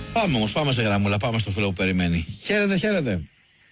Πάμε όμως, πάμε σε γραμμούλα, πάμε στο φίλο που περιμένει. Χαίρετε, χαίρετε.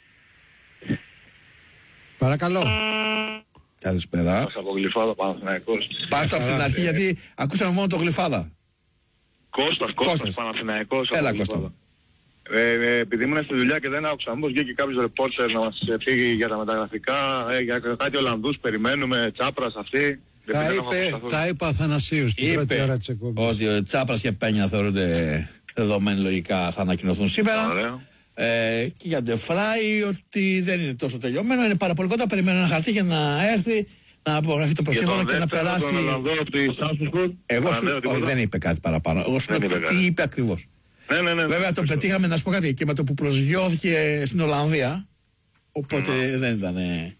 Παρακαλώ. Καλησπέρα. Πάσα από Γλυφάδα, Παναθηναϊκός. Πάρτε από την αρχή γιατί ακούσαμε μόνο το Γλυφάδα. Κώστας, Παναθηναϊκός. Έλα Κώστα. Επειδή ήμουν στη δουλειά και δεν άκουσα, μήπως βγήκε κάποιος ρεπόρτερ να μας φύγει για τα μεταγραφικά, για κάτι Ολλανδούς περιμένουμε, Τσάπρας αυτή. Τα είπε ο Αθανασίους την πρώτη ώρα της εκπομπής. Ότι ο Τσάπρας και Πένια θεωρούνται δεδομένοι λογικά θα ανακοινωθούν σήμερα. Και για Ντεφράι ότι δεν είναι τόσο τελειωμένο, είναι πάρα πολύ κοντά, περιμένω ένα χαρτί για να έρθει να απογραφεί το προσύμφωνο και να περάσει. Εγώ σου δεν είπε κάτι παραπάνω. Εγώ σου λέω τι είπε ακριβώς. Ναι. Βέβαια το πετύχαμε, να σου πω κάτι, και με το που προσγειώθηκε στην Ολλανδία, οπότε δεν ήταν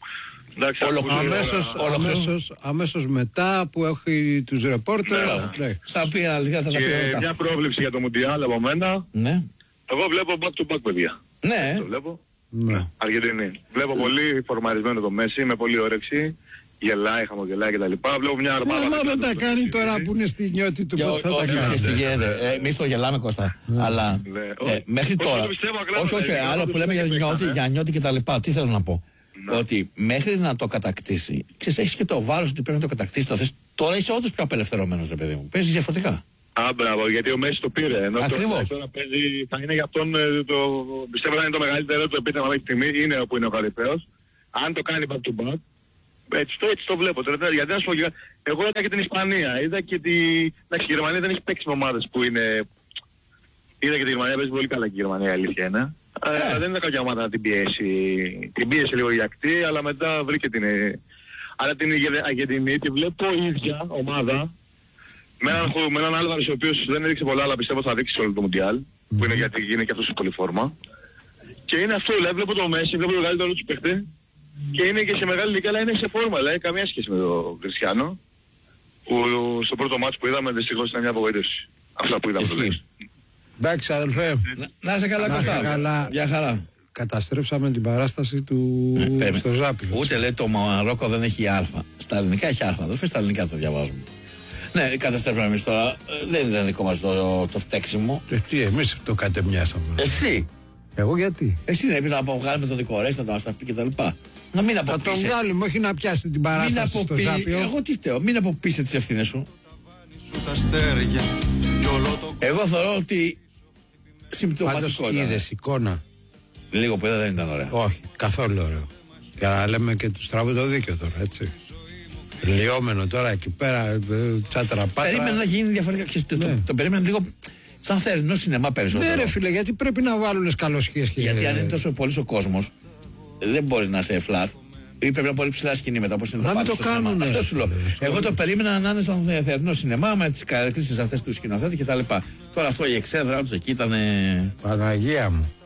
αμέσως μετά που έχει τους ρεπόρτερ. Θα πει αναλυτικά, θα τα πει μετά. Μια πρόβλεψη για το Μουντιάλ από μένα. Ναι. Εγώ βλέπω back to back, παιδιά. Ναι. Το βλέπω. Αργεντινή. Βλέπω πολύ φορμαρισμένο το Μέση, με πολύ όρεξη. Γελάει, χαμογελάει κτλ. Βλέπω μια αρμάδα. Μα δεν τα κάνει τώρα που είναι στη νιώτη του πρώτου. Όχι, εμείς το γελάμε Κώστα. Αλλά μέχρι τώρα. Όχι, άλλο που λέμε για νιώτη κτλ. Τι θέλω να πω. Ότι μέχρι να το κατακτήσει, ξέρεις, έχεις και το βάρος ότι πρέπει να το κατακτήσει το θες. Τώρα είσαι όντως πιο απελευθερωμένος, ρε παιδί μου. Παίζεις διαφορετικά. Μπράβο, γιατί ο Μέση το πήρε. Ενώ τώρα παίζει, θα είναι για αυτόν, πιστεύω να είναι το μεγαλύτερο του επίτευγμα μέχρι τη στιγμή, είναι όπου είναι ο Καρυπαίος. Αν το κάνει back to back, έτσι το βλέπω. Γιατί να σου πω, εγώ είδα και την Ισπανία, είδα και η Γερμανία δεν έχει παίξει με ομάδες που είναι. Είδα και τη Γερμανία, παίζει πολύ καλά και η Γερμανία, αλήθεια είναι. Δεν είναι κάποια ομάδα να την πιέσει. Την πίεσε λίγο η ακτή, αλλά μετά βρήκε την. Αλλά την Αργεντινή τη βλέπω ίδια ομάδα. Με έναν Άλβαρες ο οποίος δεν έδειξε πολλά, αλλά πιστεύω θα δείξει όλο το Μουντιάλ. Που είναι γιατί είναι και αυτός σε πολύ φόρμα. Και είναι αυτό, δηλαδή βλέπω το Μέση, βλέπω το καλύτερο του παίχτη. Και είναι και σε μεγάλη ηλικία, αλλά είναι σε φόρμα. Δηλαδή καμία σχέση με τον Κριστιάνο. Που στο πρώτο μάτς που είδαμε δυστυχώς ήταν μια απογοήτευση. Αυτά που είδαμε το λέει. Εντάξει αδελφέ. Να είσαι καλά Κωστά. Γεια χαρά. Καταστρέψαμε την παράσταση του στο Ζάπιο. Ούτε λέει το Μαρόκο δεν έχει Α. Στα ελληνικά έχει Α. Αδελφέ, στα ελληνικά το διαβάζουμε. Ναι, καταστρέψαμε εμείς τώρα. Δεν ήταν δικό μας το φταίξιμο. Τι, εμείς το κατεμοιάσαμε. Εσύ. Εγώ γιατί. Εσύ δεν έπρεπε να αποβγάλουμε τον δικορέστα, να μας τα πει και τα λοιπά. Να μην θα τον βγάλουμε, όχι να πιάσει την παράσταση στο Ζάπιο. Εγώ τι φταίω, μην αποπείσαι τις ευθύνες σου. Εγώ θεωρώ ότι συμπτωματικό ήταν. Είδες εικόνα. Λίγο που είδα δεν ήταν ωραίο. Όχι, καθόλου ωραίο. Για να λέμε και του τράβου το δίκιο τώρα, έτσι. Λιώμενο τώρα εκεί πέρα, τσάτρα πάτρα. Περίμενα να γίνει διαφορετικά. Το περίμενα λίγο σαν θερινό σινεμά περισσότερο. Ναι, ρε φίλε, γιατί πρέπει να βάλουν σκαλοσχίες και. Γιατί αν είναι τόσο πολύ ο κόσμος, δεν μπορεί να είσαι flat. Ή πρέπει να πολύ ψηλά σκηνή μετά, όπως είναι το πάλι στο σινεμά. Αυτό σου λέω. Εγώ το περίμενα να είναι σαν θερινό σινεμά με τις καρακτήσεις αυτές του σκηνοθέτη κτλ. Τώρα αυτό η εξέδρα του εκεί ήταν. Παναγία μου.